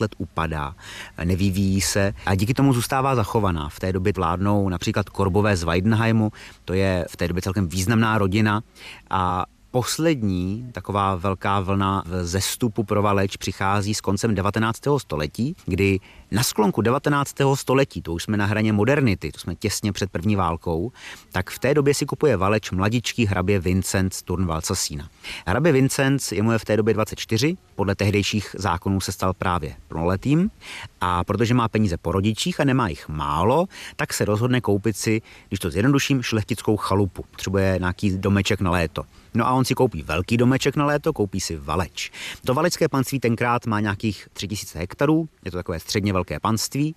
let upadá, nevyvíjí se a díky tomu zůstává zachovaná. V té době vládnou například Korbové z Weidenheimu, to je v té době celkem významná rodina a poslední taková velká vlna vzestupu pro Valeč přichází s koncem 19. století, kdy na sklonku 19. století, to už jsme na hraně modernity, to jsme těsně před první válkou, tak v té době si kupuje Valeč mladičký hrabě Vincenc z Turnwaldsasína. Hrabě Vincenc je mu v té době 24, podle tehdejších zákonů se stal právě plnoletým a protože má peníze po rodičích a nemá jich málo, tak se rozhodne koupit si, když to zjednoduším, šlechtickou chalupu. Potřebuje nějaký domeček na léto. No a on si koupí velký domeček na léto, koupí si Valeč. To valecké panství tenkrát má nějakých 3000 hektarů, je to takové středně velké panství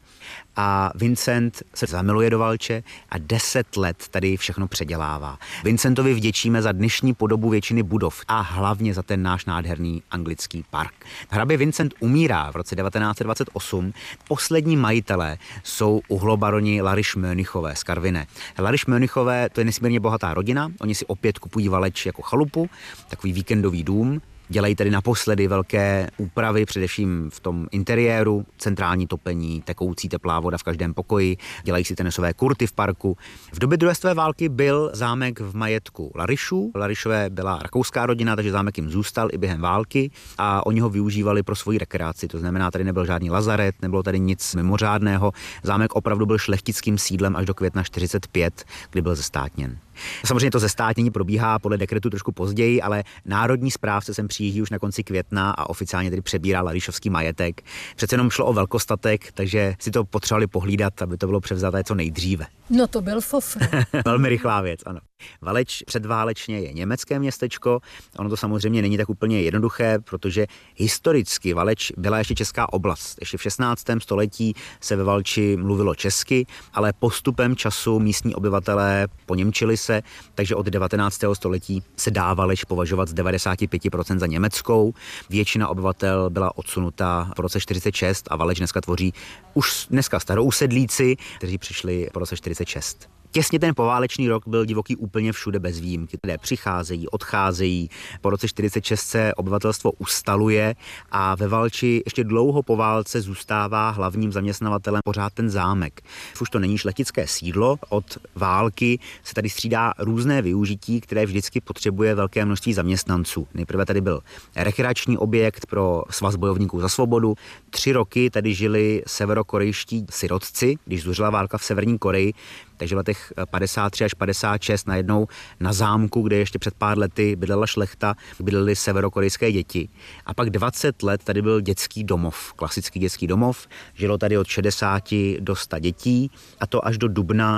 a Vincent se zamiluje do Valče a 10 let tady všechno předělává. Vincentovi vděčíme za dnešní podobu většiny budov a hlavně za ten náš nádherný anglický park. Hrabě Vincent umírá v roce 1928. Poslední majitelé jsou uhlobaroni Larisch-Mönichové z Karviné. Larisch-Mönichové, to je nesmírně bohatá rodina, oni si opět kupují Valeč jako chalupu, takový víkendový dům. Dělají tedy naposledy velké úpravy, především v tom interiéru, centrální topení, tekoucí teplá voda v každém pokoji, dělají si tenisové kurty v parku. V době druhé světové války byl zámek v majetku Larischů. Larischové byla rakouská rodina, takže zámek jim zůstal i během války a oni ho využívali pro svoji rekreaci. To znamená, tady nebyl žádný lazaret, nebylo tady nic mimořádného. Zámek opravdu byl šlechtickým sídlem až do května 1945, kdy byl zestátněn. Samozřejmě to zestátnění probíhá podle dekretu trošku později, ale národní správce sem přijíždí už na konci května a oficiálně tedy přebírá Larischovský majetek. Přece jenom šlo o velkostatek, takže si to potřebovali pohlídat, aby to bylo převzaté co nejdříve. No to byl fofr. Velmi rychlá věc, ano. Valeč předválečně je německé městečko, ono to samozřejmě není tak úplně jednoduché, protože historicky Valeč byla ještě česká oblast. Ještě v 16. století se ve Valči mluvilo česky, ale postupem času místní obyvatelé poněmčili se, takže od 19. století se dá Valeč považovat z 95% za německou. Většina obyvatel byla odsunuta v roce 46 a Valeč dneska tvoří už dneska starousedlíci, kteří přišli po roce 46. Těsně ten poválečný rok byl divoký úplně všude bez výjimky. Lidé přicházejí, odcházejí, po roce 46 se obyvatelstvo ustaluje a ve Valči ještě dlouho po válce zůstává hlavním zaměstnavatelem pořád ten zámek. Už to není šlechtické sídlo, od války se tady střídá různé využití, které vždycky potřebuje velké množství zaměstnanců. Nejprve tady byl rekreační objekt pro svaz bojovníků za svobodu. 3 roky tady žili severokorejští sirotci, když zuřila válka v Severní Koreji, takže v letech 53 až 56 najednou na zámku, kde ještě před pár lety bydlela šlechta, bydlely severokorejské děti. A pak 20 let tady byl dětský domov, klasický dětský domov. Žilo tady od 60 do 100 dětí a to až do dubna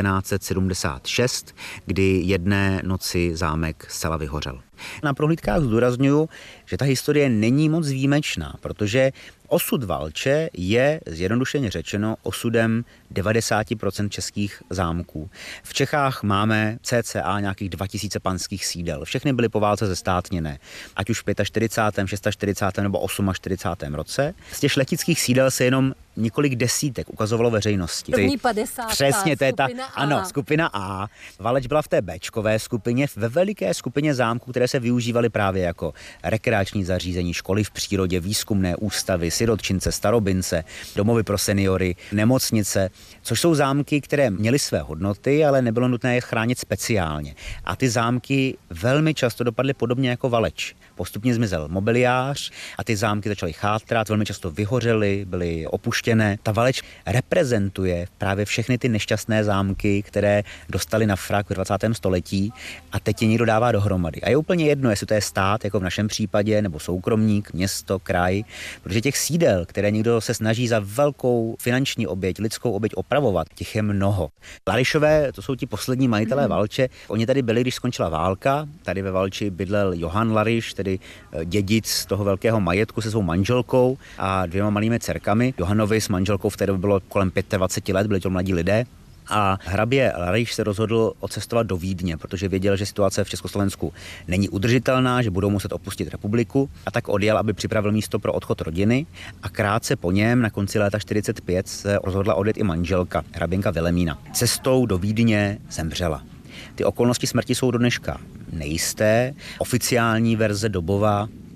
1976, kdy jedné noci zámek zcela vyhořel. Na prohlídkách zdůrazňuju, že ta historie není moc výjimečná, protože osud Valče je, zjednodušeně řečeno, osudem 90% českých zámků. V Čechách máme cca nějakých 2000 panských sídel. Všechny byly po válce zestátněné, ať už v 45., 46. nebo 48. roce. Z těch šlechtických sídel se jenom několik desítek ukazovalo veřejnosti. První 50. Přesně, to je ta, skupina A. ano, skupina A. Valeč byla v té Bčkové skupině, ve veliké skupině zámků, které se využívaly právě jako rekreační zařízení, školy v přírodě, výzkumné ústavy, sirotčince, starobince, domovy pro seniory, nemocnice, což jsou zámky, které měly své hodnoty, ale nebylo nutné je chránit speciálně. A ty zámky velmi často dopadly podobně jako Valeč. Postupně zmizel mobiliář a ty zámky začaly chátrat, velmi často vyhořely, byly opuštěné. Ta Valeč reprezentuje právě všechny ty nešťastné zámky, které dostaly na frak v 20. století a teď je někdo dává dohromady. A je úplně jedno, jestli to je stát, jako v našem případě, nebo soukromník, město, kraj, protože těch sídel, které někdo se snaží za velkou finanční oběť, lidskou oběť opravovat, těch je mnoho. Larischové, to jsou ti poslední majitelé Valče. Oni tady byli, když skončila válka. Tady ve Valči bydlel Johann Larisch, tedy dědic toho velkého majetku se svou manželkou a 2 malými dcerkami. Johannovi s manželkou v té době bylo kolem 25 let, byli to mladí lidé. A hrabě Larisch se rozhodl odcestovat do Vídně, protože věděl, že situace v Československu není udržitelná, že budou muset opustit republiku a tak odjel, aby připravil místo pro odchod rodiny a krátce po něm na konci léta 45 se rozhodla odjet i manželka, hraběnka Vilemína. Cestou do Vídně zemřela. Ty okolnosti smrti jsou do dneška nejisté. Oficiální verze dobová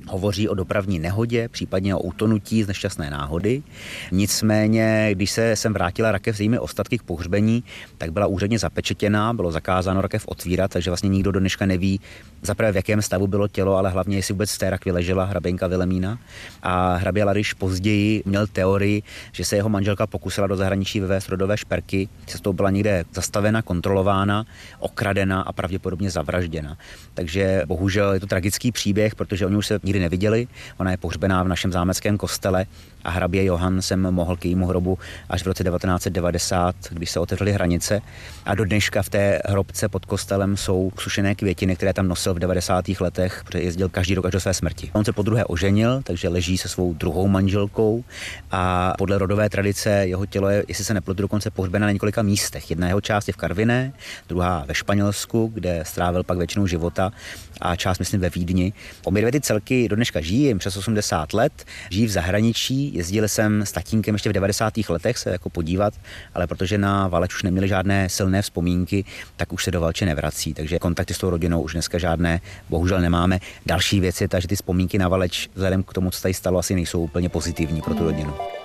hovoří o dopravní nehodě, případně o utonutí z nešťastné náhody. Nicméně, když se sem vrátila rakev s jejími ostatky k pohřbení, tak byla úředně zapečetěná, bylo zakázáno rakev otvírat, takže vlastně nikdo do dneška neví, zaprvé v jakém stavu bylo tělo, ale hlavně jestli vůbec v té rakvi ležela hraběnka Vilemína. A hrabě Lariš později měl teorii, že se jeho manželka pokusila do zahraničí vyvést rodové šperky, cestou byla někde zastavena, kontrolována, okradena a pravděpodobně zavražděna. Takže bohužel je to tragický příběh, protože oni už se nikdy neviděli. Ona je pohřbená v našem zámeckém kostele a hrabě Johann jsem mohl k jejímu hrobu až v roce 1990, když se otevřely hranice. A do dneška v té hrobce pod kostelem jsou sušené květiny, které tam nosil v 90. letech, protože jezdil každý rok až do své smrti. On se podruhé oženil, takže leží se svou druhou manželkou a podle rodové tradice jeho tělo je, jestli se nepletu, dokonce pohřbené na několika místech. Jedna jeho část je v Karviné, druhá ve Španělsku, kde strávil pak většinu života, a část, myslím, ve Vídni. Obě dvě ty celky do dneška žijí, jim přes 80 let, žijí v zahraničí. Jezdil jsem s tatínkem ještě v 90. letech se jako podívat, ale protože na Valeč už neměli žádné silné vzpomínky, tak už se do Valče nevrací. Takže kontakty s tou rodinou už dneska žádné bohužel nemáme. Další věc je ta, že ty vzpomínky na Valeč vzhledem k tomu, co tady stalo, asi nejsou úplně pozitivní pro tu rodinu.